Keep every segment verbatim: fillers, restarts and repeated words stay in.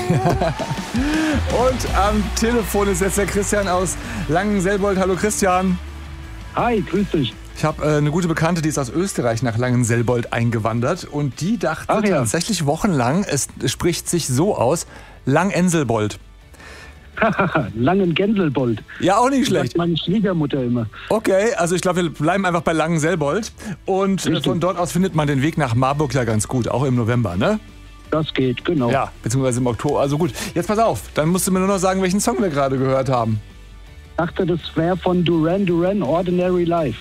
Und am Telefon ist jetzt der Christian aus Langenselbold. Hallo Christian. Hi, grüß dich. Ich habe äh, eine gute Bekannte, die ist aus Österreich nach Langenselbold eingewandert. Und die dachte Ach ja. tatsächlich wochenlang, es spricht sich so aus, Langenselbold. Langen-Gänselbold. Ja, auch nicht Das schlecht. sagt meine Schwiegermutter immer. Okay, also ich glaube, wir bleiben einfach bei Langenselbold. Und Richtig. von dort aus findet man den Weg nach Marburg ja ganz gut, auch im November, ne? Das geht, genau. Ja, beziehungsweise im Oktober. Also gut, jetzt pass auf, dann musst du mir nur noch sagen, welchen Song wir gerade gehört haben. Ich dachte, das wäre von Duran Duran, Ordinary Life.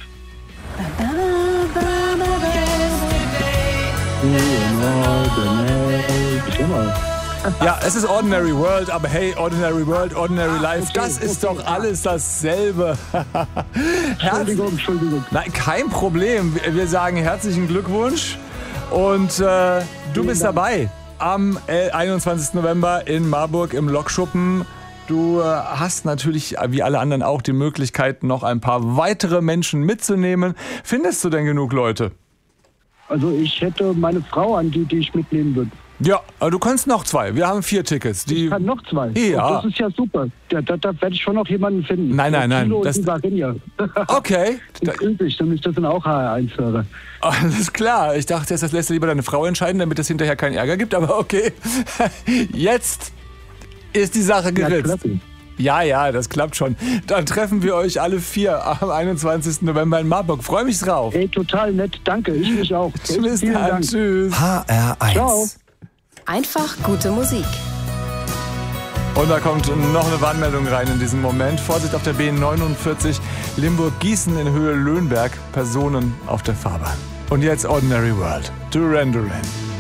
Ja, es ist Ordinary World, aber hey, Ordinary World, Ordinary Life, okay, das ist okay. doch alles dasselbe. Entschuldigung, Entschuldigung. Nein, kein Problem. Wir sagen herzlichen Glückwunsch und äh, du bist Dank. dabei am äh, einundzwanzigsten November in Marburg im Lokschuppen. Du äh, hast natürlich, wie alle anderen auch, die Möglichkeit, noch ein paar weitere Menschen mitzunehmen. Findest du denn genug Leute? Also ich hätte meine Frau an die, die ich mitnehmen würde. Ja, aber du kannst noch zwei. Wir haben vier Tickets. Die Ich kann noch zwei. Ja. Und das ist ja super. Da, da, da werde ich schon noch jemanden finden. Nein, nein, nein, Kilo das- das und die Varinja. Okay, Die grüß dich, dann ist das dann auch H R eins-Hörer. alles klar. Ich dachte, das lässt du lieber deine Frau entscheiden, damit es hinterher keinen Ärger gibt. Aber okay, jetzt ist die Sache Ja, geritzt. klasse. Ja, ja, das klappt schon. Dann treffen wir euch alle vier am einundzwanzigsten November in Marburg. Freue mich drauf. Ey, total nett. Danke, ich mich auch. Bis Vielen dann. Dank. Tschüss. H R eins. Ciao. Einfach gute Musik. Und da kommt noch eine Warnmeldung rein in diesem Moment. Vorsicht auf der B neunundvierzig Limburg-Gießen in Höhe Löhnberg. Personen auf der Fahrbahn. Und jetzt Ordinary World. Duran Duran.